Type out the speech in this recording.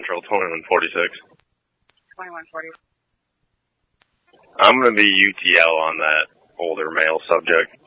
Central, 2146. 2140. I'm going to be UTL on that older male subject.